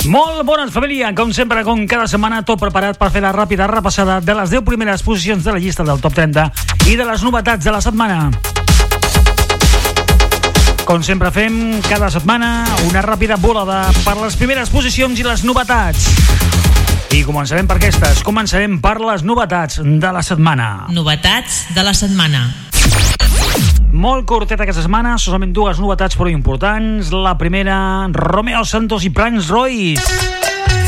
Molt bones, família! Com sempre, com cada setmana, tot preparat per fer la ràpida repassada de les 10 primeres posicions de la llista del Top 30 i de les novetats de la setmana. Com sempre fem cada setmana una ràpida volada per les primeres posicions i les novetats. I començarem per aquestes. Començarem per les novetats de la setmana. Novetats de la setmana. Molt curteta aquesta setmana, solament dues novetats però importants. La primera, Romeo Santos i Prince Royce.